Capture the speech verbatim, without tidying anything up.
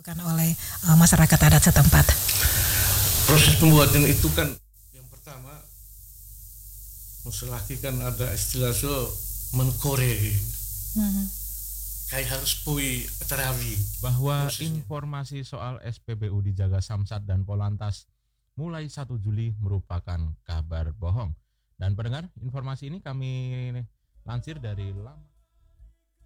bukan oleh uh, masyarakat adat setempat. Proses pembuatan itu kan yang pertama masalah kan ada istilah so menkore hmm. kayak harus pui terawi bahwa prosesnya. Informasi soal S P B U dijaga Samsat dan Polantas mulai satu Juli merupakan kabar bohong. Dan pendengar, informasi ini kami lansir dari laman